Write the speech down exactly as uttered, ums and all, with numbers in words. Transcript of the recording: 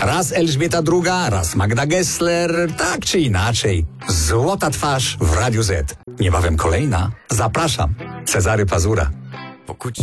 Raz Elżbieta druga, raz Magda Gessler, tak czy inaczej. Złota twarz w Radiu Z. Niebawem kolejna. Zapraszam. Cezary Pazura. Pokud